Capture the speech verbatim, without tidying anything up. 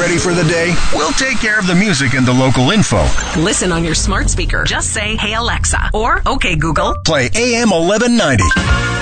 ready for the day? We'll take care of the music and the local info. Listen on your smart speaker. Just say, "Hey Alexa," or "Okay Google." Play A M eleven ninety.